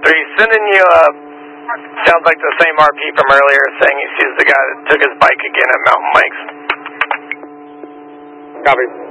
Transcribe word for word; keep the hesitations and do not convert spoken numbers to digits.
three, sending you a, sounds like the same R P from earlier, saying he sees the guy that took his bike again at Mountain Lakes. Copy.